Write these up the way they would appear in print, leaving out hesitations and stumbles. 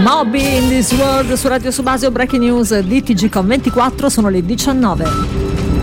Moby in this world su Radio Subasio. Breaking news di TGcom24, sono le 19.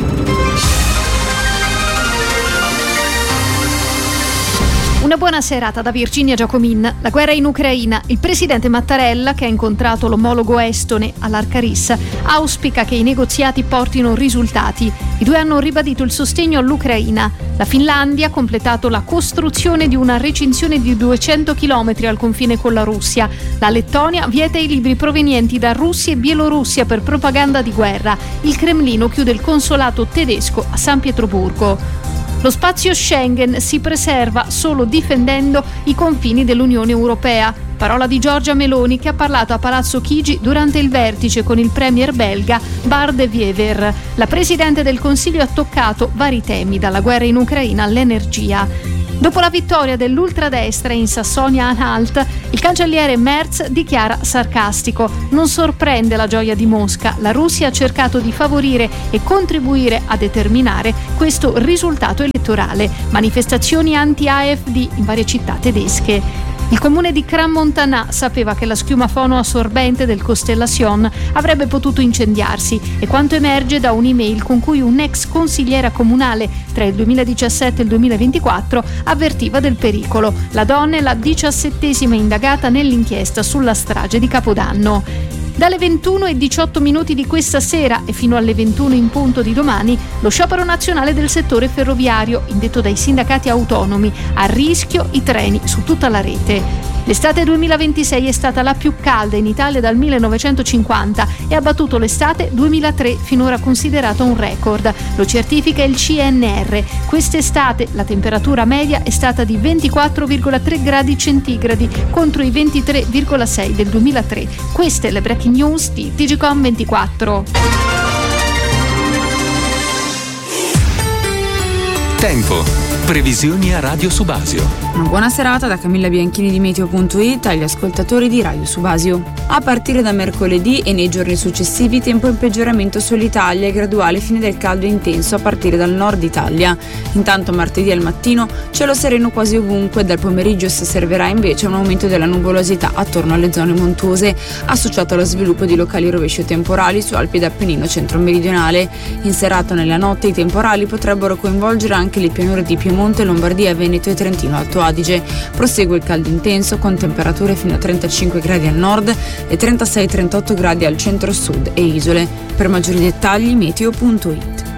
Una buona serata da Virginia Giacomin. La guerra in Ucraina. Il presidente Mattarella, che ha incontrato l'omologo estone all'Arcaris, auspica che i negoziati portino risultati. I due hanno ribadito il sostegno all'Ucraina. La Finlandia ha completato la costruzione di una recinzione di 200 km al confine con la Russia. La Lettonia vieta i libri provenienti da Russia e Bielorussia per propaganda di guerra. Il Cremlino chiude il consolato tedesco a San Pietroburgo. Lo spazio Schengen si preserva solo difendendo i confini dell'Unione Europea. Parola di Giorgia Meloni, che ha parlato a Palazzo Chigi durante il vertice con il premier belga Bart De Wever. La Presidente del Consiglio ha toccato vari temi, dalla guerra in Ucraina all'energia. Dopo la vittoria dell'ultradestra in Sassonia-Anhalt, il cancelliere Merz dichiara sarcastico: non sorprende la gioia di Mosca, la Russia ha cercato di favorire e contribuire a determinare questo risultato elettorale. Manifestazioni anti-AfD in varie città tedesche. Il comune di Crans-Montana sapeva che la schiuma fonoassorbente del Constellation avrebbe potuto incendiarsi, e quanto emerge da un'email con cui un'ex consigliera comunale tra il 2017 e il 2024 avvertiva del pericolo. La donna è la 17ª indagata nell'inchiesta sulla strage di Capodanno. Dalle 21:18 di questa sera e fino alle 21 in punto di domani, lo sciopero nazionale del settore ferroviario, indetto dai sindacati autonomi. A rischio i treni su tutta la rete. L'estate 2026 è stata la più calda in Italia dal 1950 e ha battuto l'estate 2003, finora considerata un record. Lo certifica il CNR. Quest'estate la temperatura media è stata di 24,3 gradi centigradi contro i 23,6 del 2003. Queste le breaking news di TGcom24. Tempo. Previsioni a Radio Subasio. Una buona serata da Camilla Bianchini di Meteo.it agli ascoltatori di Radio Subasio. A partire da mercoledì e nei giorni successivi, tempo in peggioramento sull'Italia e graduale fine del caldo intenso a partire dal nord Italia. Intanto martedì al mattino cielo sereno quasi ovunque, dal pomeriggio si osserverà invece un aumento della nuvolosità attorno alle zone montuose, associato allo sviluppo di locali rovesci temporali su Alpi ed Appennino centro-meridionale. In serata nella notte i temporali potrebbero coinvolgere anche le pianure di Piemonte, Lombardia, Veneto e Trentino Alto Adige. Prosegue il caldo intenso con temperature fino a 35 gradi al nord e 36-38 gradi al centro-sud e isole. Per maggiori dettagli meteo.it.